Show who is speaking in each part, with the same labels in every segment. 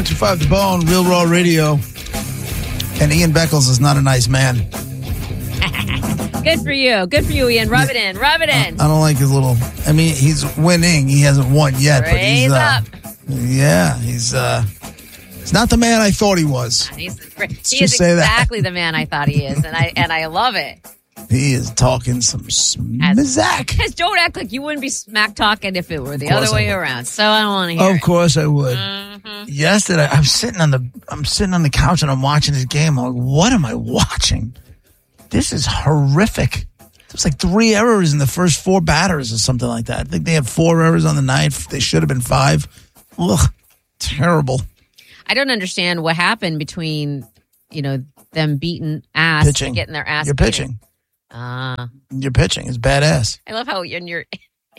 Speaker 1: 25 The Bone, Real Raw Radio. And Ian Beckles is not a nice man.
Speaker 2: Good for you. Good for you, Ian. Rub it in. Rub it in.
Speaker 1: I don't like his little... I mean, he's winning. He hasn't won yet.
Speaker 2: Raise
Speaker 1: but he's
Speaker 2: up.
Speaker 1: Yeah, he's not the man I thought he was.
Speaker 2: He is exactly the man I thought he is, and I love it.
Speaker 1: He is talking some smack.
Speaker 2: Because don't act like you wouldn't be smack talking if it were the other way around. So I don't want to hear it.
Speaker 1: Of course I would.
Speaker 2: Mm-hmm.
Speaker 1: Yesterday, I'm sitting on the couch and I'm watching this game. I'm like, what am I watching? This is horrific. There's like 3 errors in the first 4 batters or something like that. I think they have 4 errors on the night. They should have been 5. Ugh, terrible.
Speaker 2: I don't understand what happened between, them beating ass
Speaker 1: pitching.
Speaker 2: and getting their ass
Speaker 1: You're
Speaker 2: beaten.
Speaker 1: pitching. You're pitching. It's badass.
Speaker 2: I love how in your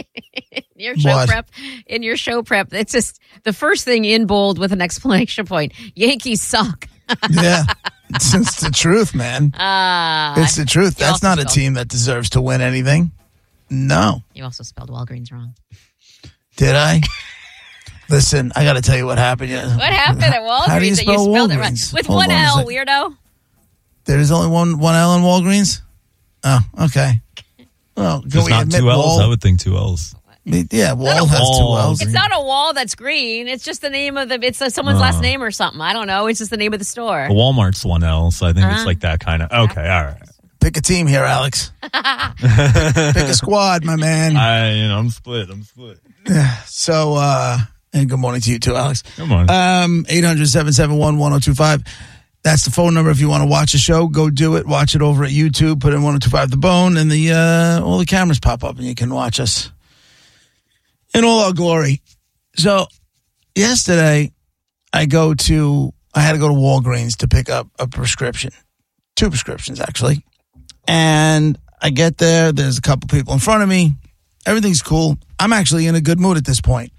Speaker 2: show prep, it's just the first thing in bold with an exclamation point. Yankees suck.
Speaker 1: Yeah. It's the truth, man. It's the truth. That's not a team that deserves to win anything. No.
Speaker 2: You also spelled Walgreens wrong.
Speaker 1: Did I? Listen, I got to tell you what happened.
Speaker 2: What happened at Walgreens?
Speaker 1: How do you spell
Speaker 2: spelled
Speaker 1: Walgreens?
Speaker 2: It right? With one L, weirdo.
Speaker 1: There's only one L in Walgreens? Oh, okay. Well,
Speaker 3: there's not 2 L's.
Speaker 1: Wall?
Speaker 3: I would think 2 L's.
Speaker 1: Yeah, Wall has 2 L's.
Speaker 2: It's not a wall that's green. It's just the name of it's someone's last name or something. I don't know. It's just the name of the store.
Speaker 3: Walmart's 1 L, so I think it's like that kind of. Okay, all right.
Speaker 1: Pick a team here, Alex. Pick a squad, my man.
Speaker 3: I'm split.
Speaker 1: Yeah. So, and good morning to you too, Alex.
Speaker 3: Good morning.
Speaker 1: 800-771-1025. That's the phone number if you want to watch the show. Go do it. Watch it over at YouTube. Put in 1025 The Bone, and all the cameras pop up, and you can watch us in all our glory. So, yesterday, I had to go to Walgreens to pick up a prescription. 2 prescriptions, actually. And I get there. There's a couple people in front of me. Everything's cool. I'm actually in a good mood at this point.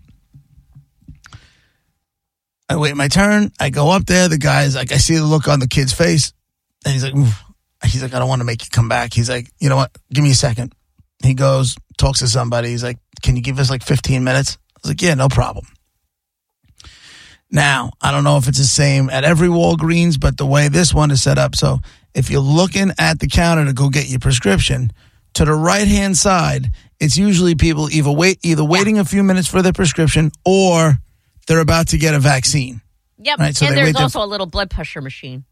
Speaker 1: I wait my turn. I go up there. The guy's like, I see the look on the kid's face. And he's like, oof. He's like, I don't want to make you come back. He's like, you know what? Give me a second. He goes, talks to somebody. He's like, can you give us like 15 minutes? I was like, yeah, no problem. Now, I don't know if it's the same at every Walgreens, but the way this one is set up. So if you're looking at the counter to go get your prescription, to the right-hand side, it's usually people either waiting a few minutes for their prescription or they're about to get a vaccine.
Speaker 2: Yep,
Speaker 1: right? So
Speaker 2: and there's also a little blood pressure machine.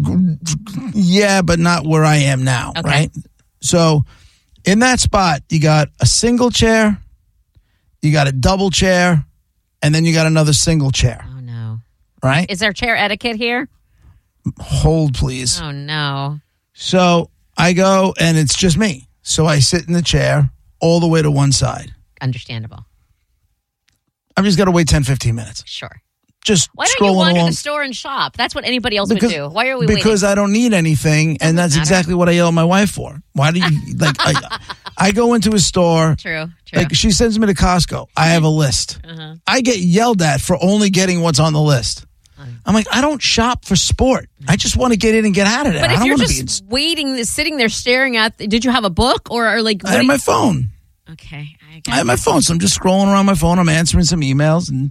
Speaker 1: Yeah, but not where I am now,
Speaker 2: okay.
Speaker 1: Right? So in that spot, you got a single chair, you got a double chair, and then you got another single chair.
Speaker 2: Oh, no.
Speaker 1: Right?
Speaker 2: Is there chair etiquette here?
Speaker 1: Hold, please.
Speaker 2: Oh, no.
Speaker 1: So I go, and it's just me. So I sit in the chair all the way to one side.
Speaker 2: Understandable.
Speaker 1: I've just got to wait 10, 15 minutes.
Speaker 2: Sure.
Speaker 1: Just
Speaker 2: why don't you wander
Speaker 1: along.
Speaker 2: the store and shop? That's what anybody else would do. Why are we
Speaker 1: Because
Speaker 2: waiting?
Speaker 1: I don't need anything, and that's exactly what I yell at my wife for. Why do you, I go into a store.
Speaker 2: True.
Speaker 1: Like, she sends me to Costco. I have a list.
Speaker 2: Uh-huh.
Speaker 1: I get yelled at for only getting what's on the list. I'm like, I don't shop for sport. I just want to get in and get out of there.
Speaker 2: But
Speaker 1: I
Speaker 2: if
Speaker 1: don't
Speaker 2: you're
Speaker 1: want
Speaker 2: just waiting, sitting there staring at, did you have a book or like?
Speaker 1: I had my phone.
Speaker 2: Okay.
Speaker 1: I have my phone, so I'm just scrolling around my phone. I'm answering some emails and,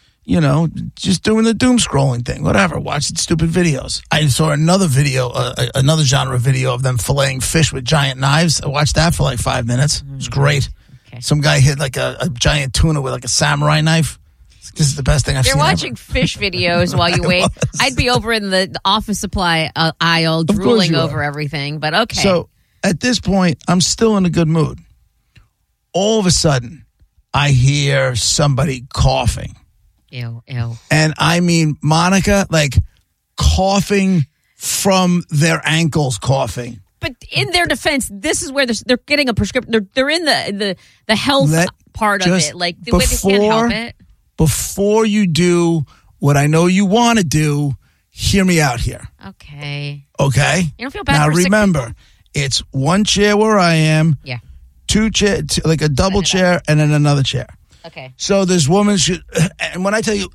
Speaker 1: just doing the doom scrolling thing, whatever, watching stupid videos. I saw another video, another genre video of them filleting fish with giant knives. I watched that for like 5 minutes. It was great.
Speaker 2: Okay.
Speaker 1: Some guy hit like a giant tuna with like a samurai knife. This is the best thing I've seen.
Speaker 2: You're watching fish videos while you wait. I'd be over in the office supply aisle drooling over everything, but okay.
Speaker 1: So at this point, I'm still in a good mood. All of a sudden, I hear somebody coughing.
Speaker 2: Ew.
Speaker 1: And I mean, Monica, like coughing from their ankles, coughing.
Speaker 2: But in their defense, this is where they're getting a prescription. They're in the health part of it, like the way they can't help it.
Speaker 1: Before you do what I know you want to do, hear me out here.
Speaker 2: Okay.
Speaker 1: Okay?
Speaker 2: You don't feel bad
Speaker 1: now
Speaker 2: for
Speaker 1: remember, it's one chair where I am.
Speaker 2: Yeah.
Speaker 1: 2 chairs, like a double chair and then another chair.
Speaker 2: Okay.
Speaker 1: So this woman and when I tell you,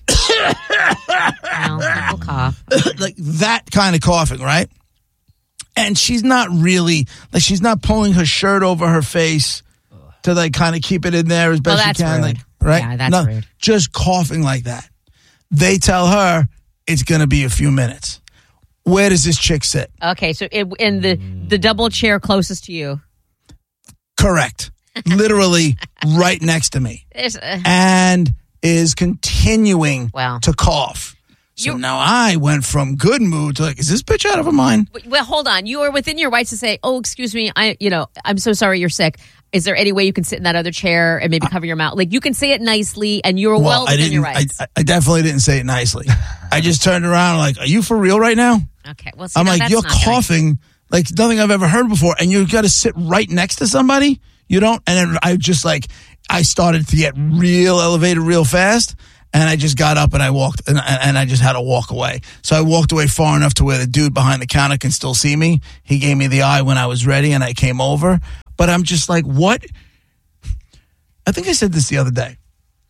Speaker 2: people cough.
Speaker 1: like that kind of coughing, right? And she's not really, like she's not pulling her shirt over her face to like kind of keep it in there as best she can.
Speaker 2: Rude.
Speaker 1: Like, right?
Speaker 2: Yeah, that's rude.
Speaker 1: Just coughing like that. They tell her, it's going to be a few minutes. Where does this chick sit?
Speaker 2: Okay, so in the double chair closest to you.
Speaker 1: Correct. Literally right next to me. And is continuing to cough. So now I went from good mood to like, is this bitch out of her mind?
Speaker 2: Well, hold on. You are within your rights to say, oh, excuse me, I'm so sorry you're sick. Is there any way you can sit in that other chair and maybe cover your mouth? Like, you can say it nicely, and you're well within your rights.
Speaker 1: I definitely didn't say it nicely. I just turned around like, are you for real right now?
Speaker 2: Okay. Well, see,
Speaker 1: I'm like, you're coughing like nothing I've ever heard before, and you got to sit right next to somebody? You don't? And then I started to get real elevated real fast. And I just got up and I walked, and I just had to walk away. So I walked away far enough to where the dude behind the counter can still see me. He gave me the eye when I was ready, and I came over. But I'm just like, what? I think I said this the other day.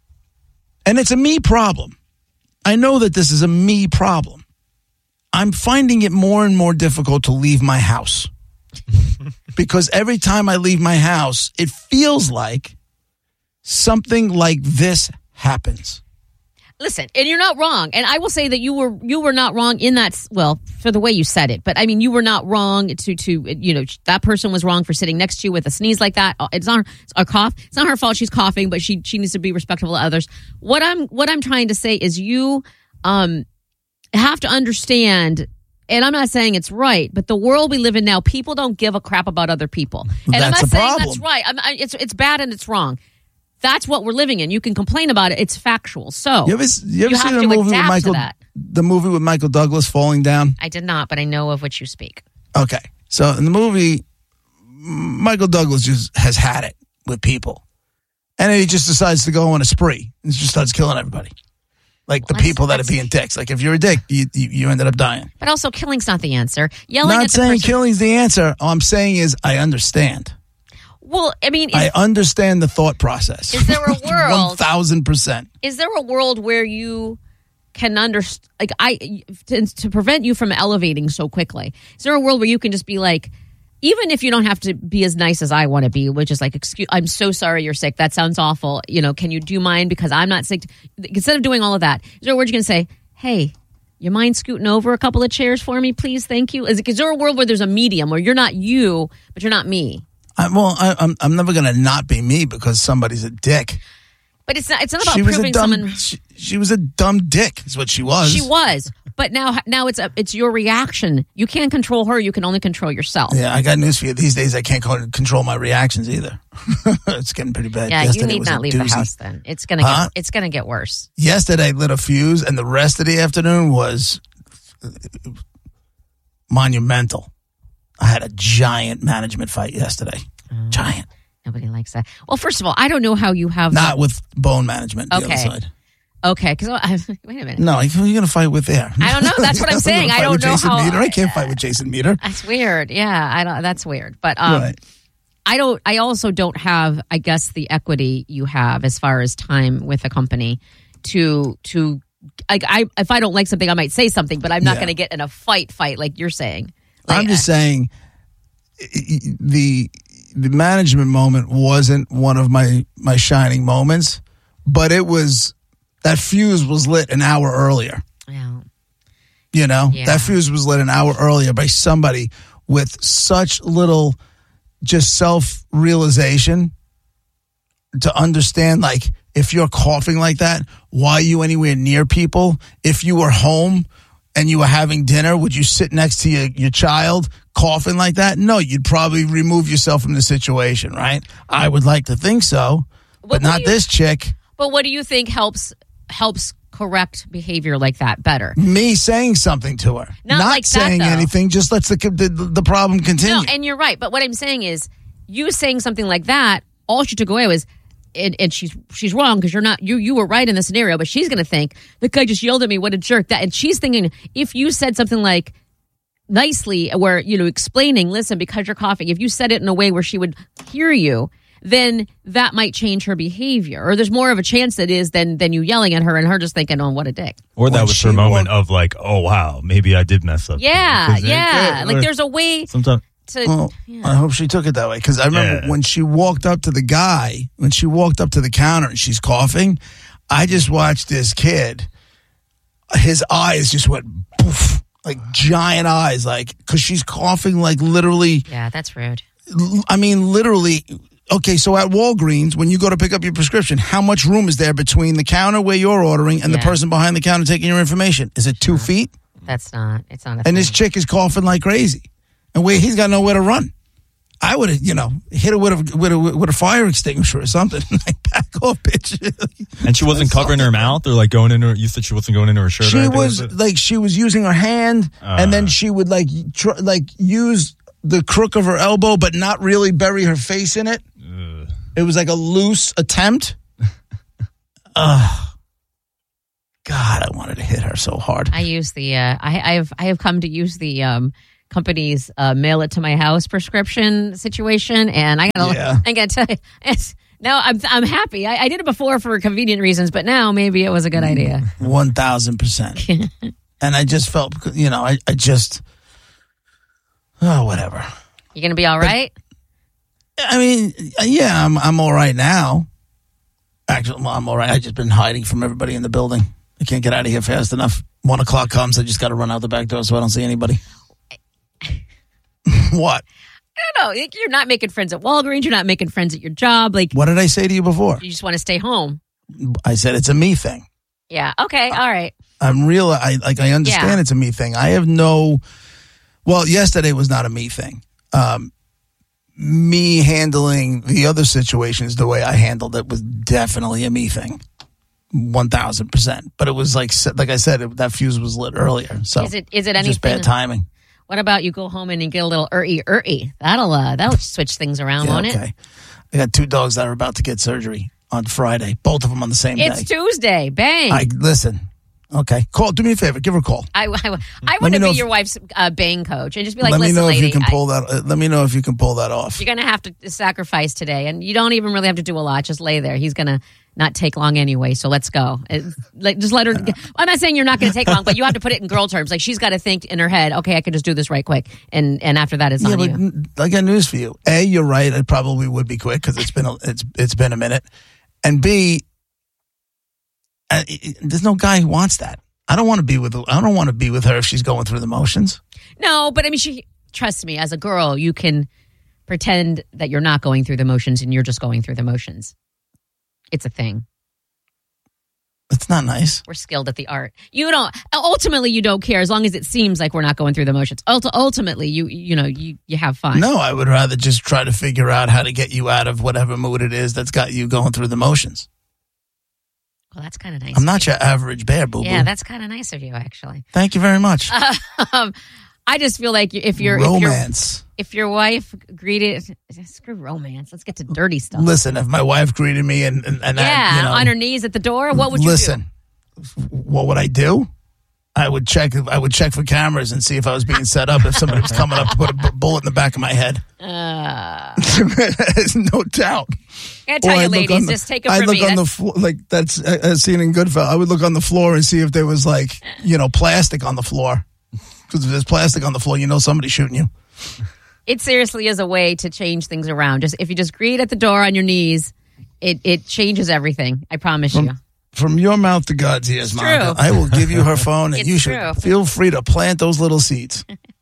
Speaker 1: And it's a me problem. I know that this is a me problem. I'm finding it more and more difficult to leave my house. Because every time I leave my house, it feels like something like this happens.
Speaker 2: Listen, and you're not wrong. And I will say that you were not wrong in that, well, for the way you said it. But I mean, you were not wrong to that person was wrong for sitting next to you with a sneeze like that. It's not a cough. It's not her fault she's coughing, but she needs to be respectful of others. What I'm trying to say is you have to understand, and I'm not saying it's right, but the world we live in now, people don't give a crap about other people. And I'm not saying that's right. It's bad and it's wrong. That's what we're living in. You can complain about it. It's factual. So
Speaker 1: you ever seen the movie with Michael? The movie with Michael Douglas falling down?
Speaker 2: I did not, but I know of what you speak.
Speaker 1: Okay, so in the movie, Michael Douglas just has had it with people, and then he just decides to go on a spree and just starts killing everybody, like the people that are being dicks. Like if you're a dick, you ended up dying.
Speaker 2: But also, killing's not the answer. Yelling
Speaker 1: not
Speaker 2: at the
Speaker 1: saying
Speaker 2: person.
Speaker 1: Killing's the answer. All I'm saying is I understand.
Speaker 2: Well, I mean,
Speaker 1: I understand the thought process.
Speaker 2: Is there a world
Speaker 1: 1,000%?
Speaker 2: Is there a world where you can understand, like to prevent you from elevating so quickly? Is there a world where you can just be like, even if you don't have to be as nice as I want to be, which is like, I'm so sorry you're sick. That sounds awful. Do you mind because I'm not sick? Instead of doing all of that, is there a word you can say? Hey, you mind scooting over a couple of chairs for me, please? Thank you. Is there a world where there's a medium where you're not you, but you're not me?
Speaker 1: I'm never going to not be me because somebody's a dick.
Speaker 2: But it's not about proving someone.
Speaker 1: She was a dumb dick. Is what she was.
Speaker 2: She was. But now it's your reaction. You can't control her. You can only control yourself.
Speaker 1: Yeah, I got news for you. These days, I can't control my reactions either. It's getting pretty bad.
Speaker 2: Yeah,
Speaker 1: yesterday
Speaker 2: you need not leave the house then. It's gonna get worse.
Speaker 1: Yesterday, I lit a fuse, and the rest of the afternoon was monumental. I had a giant management fight yesterday. Giant.
Speaker 2: Nobody likes that. Well, first of all, I don't know how you have...
Speaker 1: Not with bone management, the other side.
Speaker 2: Okay, because wait a minute.
Speaker 1: No, who are you going to fight with there?
Speaker 2: I don't know. That's what I'm saying. I don't know
Speaker 1: Jason
Speaker 2: how...
Speaker 1: Meter. I can't fight with Jason Meter.
Speaker 2: That's weird. Yeah, that's weird. But right. I also don't have, I guess, the equity you have as far as time with a company to if I don't like something, I might say something, but I'm not going to get in a fight like you're saying.
Speaker 1: I'm just saying the management moment wasn't one of my shining moments, but it was, that fuse was lit an hour earlier. Yeah. That fuse was lit an hour earlier by somebody with such little just self-realization to understand, like, if you're coughing like that, why are you anywhere near people? If you were home and you were having dinner, would you sit next to your child coughing like that? No, you'd probably remove yourself from the situation, right? I would like to think so, but not this chick.
Speaker 2: But what do you think helps correct behavior like that better?
Speaker 1: Me saying something to her. Not like saying anything, just lets the problem continue.
Speaker 2: No, and you're right. But what I'm saying is, you saying something like that, all she took away was, and she's wrong because you're not, you were right in the scenario, but she's going to think, the guy just yelled at me, what a jerk. And she's thinking, if you said something like, nicely, where, explaining, listen, because you're coughing, if you said it in a way where she would hear you, then that might change her behavior. Or there's more of a chance that is than you yelling at her and her just thinking, oh, what a dick.
Speaker 3: Or that was her moment of like, oh, wow, maybe I did mess up.
Speaker 2: Yeah. Like there's a way
Speaker 3: sometimes.
Speaker 1: I hope she took it that way, because I remember when she walked up to the counter and she's coughing, I just watched this kid his eyes just went poof, like giant eyes, like, because she's coughing like literally.
Speaker 2: Yeah, that's rude.
Speaker 1: I mean, literally. Okay, so at Walgreens, when you go to pick up your prescription, how much room is there between the counter where you're ordering and the person behind the counter taking your information? Is it 2 feet?
Speaker 2: It's not a
Speaker 1: And
Speaker 2: thing.
Speaker 1: this chick is coughing like crazy. And he's got nowhere to run. I would have, hit her with a fire extinguisher or something. Like, back off, bitch.
Speaker 3: And she wasn't covering her mouth or like going into her, you said she wasn't going into her shirt.
Speaker 1: She
Speaker 3: or anything,
Speaker 1: was
Speaker 3: it?
Speaker 1: like, she was using her hand and then she would like use the crook of her elbow, but not really bury her face in it. It was like a loose attempt. God, I wanted to hit her so hard.
Speaker 2: I use the I have come to use the company's mail it to my house prescription situation, and I gotta tell you, now I'm happy. I did it before for convenient reasons, but now maybe it was a good idea.
Speaker 1: 1,000%. And I just felt, I just, whatever.
Speaker 2: You gonna be all right?
Speaker 1: I mean, yeah, I'm all right now. Actually, I'm all right. I've just been hiding from everybody in the building. I can't get out of here fast enough. 1 o'clock comes, I just got to run out the back door so I don't see anybody. What?
Speaker 2: I don't know. Like, you're not making friends at Walgreens. You're not making friends at your job. Like,
Speaker 1: What did I say to you before?
Speaker 2: you just want to stay home.
Speaker 1: I said it's a me thing.
Speaker 2: Yeah. Okay. All right.
Speaker 1: I'm real. I understand it's a me thing. I have yesterday was not a me thing. Me handling the other situations the way I handled it was definitely a me thing. 1,000%. But it was like I said, that fuse was lit earlier. So
Speaker 2: Is it anything?
Speaker 1: just bad timing.
Speaker 2: What about you go home and you get a little ur-y? That'll switch things around, won't it?
Speaker 1: Okay. I got 2 dogs that are about to get surgery on Friday. Both of them on the same day.
Speaker 2: It's Tuesday. Bang.
Speaker 1: Listen. Okay. Do me a favor. Give her a call.
Speaker 2: I want to be your wife's bang coach and just be like,
Speaker 1: let me
Speaker 2: listen,
Speaker 1: know
Speaker 2: lady,
Speaker 1: if you can pull that. Let me know if you can pull that off.
Speaker 2: you're going to have to sacrifice today. And you don't even really have to do a lot. Just lay there. He's going to not take long anyway. So let's go. Just let her. I'm not saying you're not going to take long, but you have to put it in girl terms. Like, she's got to think in her head, okay, I can just do this right quick. And after that, it's on you.
Speaker 1: But I got news for you. A, you're right. It probably would be quick because it's been a minute. And B, there's no guy who wants that. I don't want to be with her if she's going through the motions.
Speaker 2: No, but I mean, trust me, as a girl, you can pretend that you're not going through the motions and you're just going through the motions. It's a thing.
Speaker 1: It's not nice.
Speaker 2: We're skilled at the art. Ultimately, you don't care as long as it seems like we're not going through the motions. Ultimately, you have fun.
Speaker 1: No, I would rather just try to figure out how to get you out of whatever mood it is that's got you going through the motions.
Speaker 2: Well, that's kind of nice.
Speaker 1: I'm not your average bear, boo-boo.
Speaker 2: Yeah, that's kind of nice of you, actually.
Speaker 1: Thank you very much.
Speaker 2: I just feel like if your wife greeted, screw romance. Let's get to dirty stuff.
Speaker 1: Listen, if my wife greeted me and
Speaker 2: on her knees at the door, what would you do?
Speaker 1: What would I do? I would check for cameras and see if I was being set up. If somebody was coming up to put a bullet in the back of my head, there's no doubt.
Speaker 2: I tell you, ladies, just take it from me.
Speaker 1: I look on the floor, like that's as seen in Goodfellas. I would look on the floor and see if there was plastic on the floor. Because if there's plastic on the floor, somebody's shooting you.
Speaker 2: It seriously is a way to change things around. If you just greet at the door on your knees, it changes everything. I promise you.
Speaker 1: From your mouth to God's ears, Monica, I will give you her phone, and you should feel free to plant those little seeds.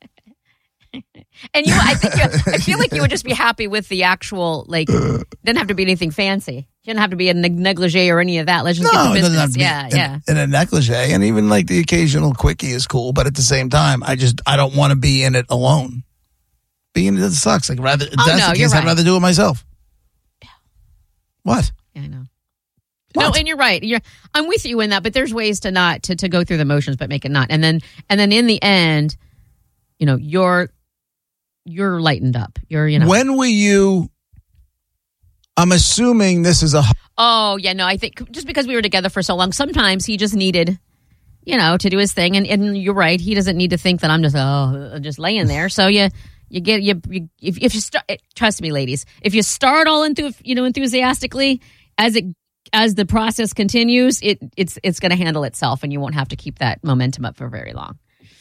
Speaker 2: And I feel like you would just be happy with the actual, didn't have to be anything fancy. You didn't have to be a negligee or any of that. Let's just get to business.
Speaker 1: It doesn't have to be in a negligee, and even like the occasional quickie is cool. But at the same time, I don't want to be in it alone. Being in it sucks. Like rather,
Speaker 2: you're right.
Speaker 1: I'd rather do it myself.
Speaker 2: Yeah.
Speaker 1: What?
Speaker 2: Yeah, I know.
Speaker 1: What?
Speaker 2: No, and you're right. I'm with you in that, but there's ways to not to go through the motions, but make it not. And then in the end, you're lightened up.
Speaker 1: When were you? I'm assuming this is a.
Speaker 2: Oh yeah, no. I think just because we were together for so long, sometimes he just needed, to do his thing. And you're right. He doesn't need to think that I'm just laying there. So if you start, trust me, ladies, if you start all enthusiastically, as the process continues, it's going to handle itself, and you won't have to keep that momentum up for very long.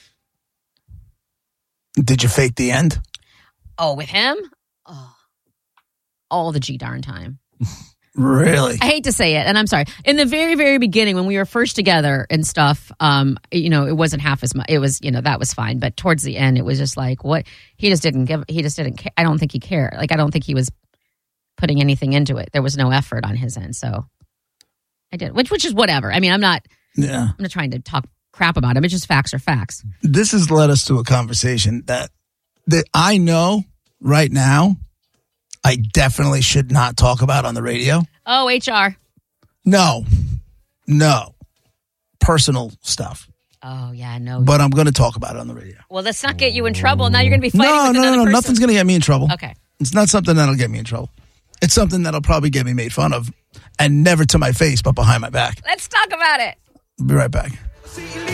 Speaker 1: Did you fake the end?
Speaker 2: Oh, with him? Oh, all the darn time.
Speaker 1: Really?
Speaker 2: I hate to say it, and I'm sorry. In the very, very beginning, when we were first together and stuff, it wasn't half as much. It was, that was fine. But towards the end, it was just like, what? He just didn't care. I don't think he cared. Like, I don't think he was putting anything into it. There was no effort on his end. So I did, which is whatever. I mean, I'm not trying to talk crap about him. It's just facts are facts.
Speaker 1: This has led us to a conversation that I know right now I definitely should not talk about on the radio.
Speaker 2: Oh, HR.
Speaker 1: No. Personal stuff.
Speaker 2: Oh, yeah, no.
Speaker 1: But I'm going to talk about it on the radio.
Speaker 2: Well, let's not get you in trouble. Now you're going to be fighting with another person.
Speaker 1: Nothing's going to get me in trouble.
Speaker 2: Okay.
Speaker 1: It's not something that'll get me in trouble. It's something that'll probably get me made fun of. And never to my face, but behind my back.
Speaker 2: Let's talk about it.
Speaker 1: I'll be right back.